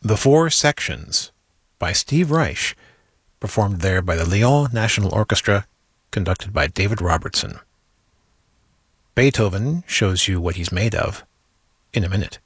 The Four Sections by Steve Reich, performed there by the Lyon National Orchestra, conducted by David Robertson. Beethoven shows you what he's made of in a minute.